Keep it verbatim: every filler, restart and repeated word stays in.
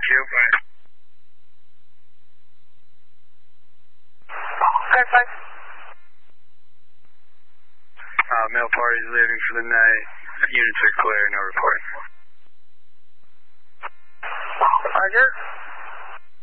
you. Okay, five. Uh, male parties leaving for the night. Units are clear, no report.